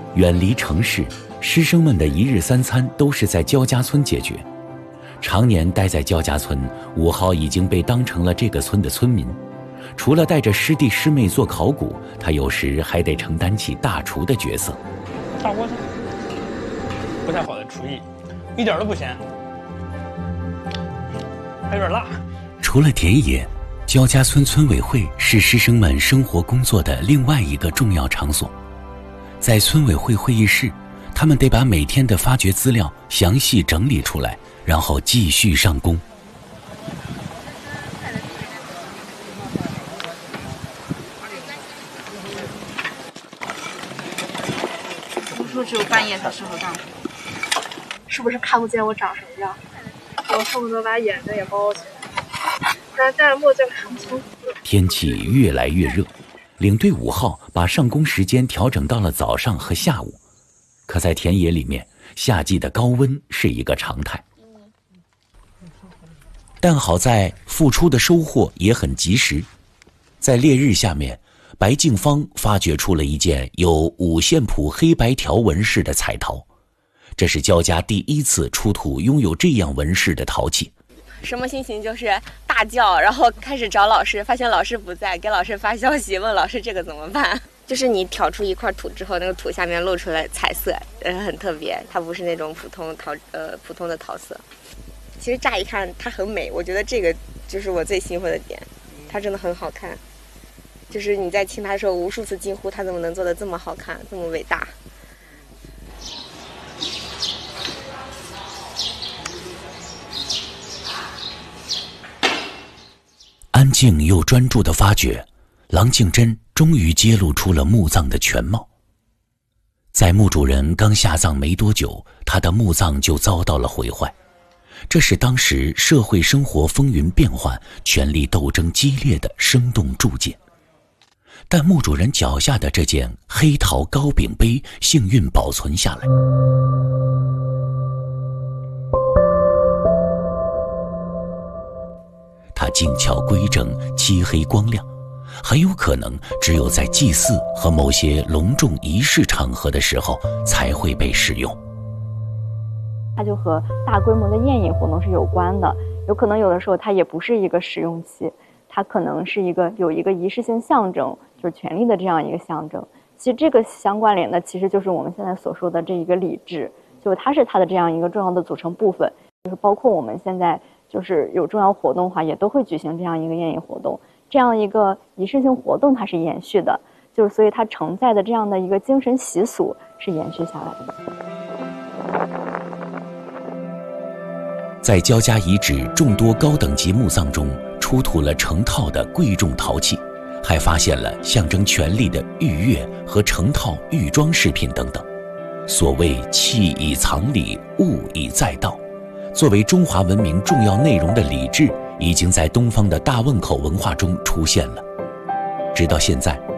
远离城市，师生们的一日三餐都是在焦家村解决。常年待在焦家村，武浩已经被当成了这个村的村民。除了带着师弟师妹做考古，他有时还得承担起大厨的角色。 大锅菜，不太好的厨艺，一点都不咸，还有点辣。 除了田野，焦家村村委会是师生们生活工作的另外一个重要场所。在村委会会议室，他们得把每天的发掘资料详细整理出来，然后继续上工。 读书只有半夜才适合干活， 是不是看不见我长什么样？我恨不得把眼睛也包起来，但戴着墨镜看不清楚。 天气越来越热，领队5号把上工时间调整到了早上和下午。可在田野里面，夏季的高温是一个常态。但好在付出的收获也很及时，在烈日下面，白静芳发掘出了一件有5线谱黑白条纹饰的彩陶，这是焦家第一次出土拥有这样纹饰的陶器。 什么心情就是大叫，然后开始找老师，发现老师不在，给老师发消息问老师这个怎么办。就是你挑出一块土之后，那个土下面露出来彩色，很特别，它不是那种普通的陶色。其实乍一看它很美，我觉得这个就是我最兴奋的点，它真的很好看。就是你在听它的时候，无数次惊呼，它怎么能做得这么好看，这么伟大。 安静又专注的发掘，郎静珍终于揭露出了墓葬的全貌。在墓主人刚下葬没多久，他的墓葬就遭到了毁坏，这是当时社会生活风云变幻、权力斗争激烈的生动铸件。但墓主人脚下的这件黑陶高柄杯幸运保存下来。它精巧规整，漆黑光亮，很有可能只有在祭祀和某些隆重仪式场合的时候才会被使用。 它就和大规模的宴饮活动是有关的，有可能有的时候它也不是一个使用器，它可能是有一个仪式性象征，就是权力的这样一个象征。其实这个相关联的其实就是我们现在所说的这一个礼制，就是它是它的这样一个重要的组成部分，就是包括我们现在就是有重要活动的话，也都会举行这样一个宴饮活动，这样一个仪式性活动它是延续的，就是所以它承载的这样的一个精神习俗是延续下来的。 在焦家遗址众多高等级墓葬中，出土了成套的贵重陶器，还发现了象征权力的玉钺和成套玉装饰品等等。所谓器以藏礼，物以载道，作为中华文明重要内容的礼制，已经在东方的大汶口文化中出现了。直到现在，